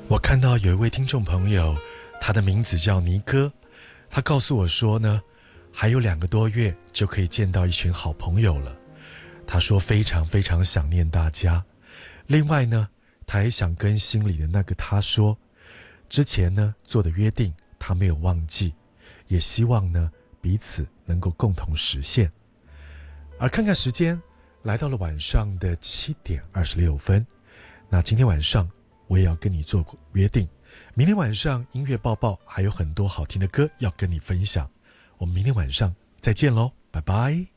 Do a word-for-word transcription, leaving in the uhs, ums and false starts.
我看到有一位听众朋友，他的名字叫尼哥，他告诉我说呢，还有两个多月就可以见到一群好朋友了。他说非常非常想念大家。另外呢，他也想跟心里的那个他说，之前呢做的约定他没有忘记，也希望呢彼此能够共同实现。而看看时间，来到了晚上的七点二十六分。那今天晚上我也要跟你做约定，明天晚上音乐报报还有很多好听的歌要跟你分享。我们明天晚上再见咯，拜拜。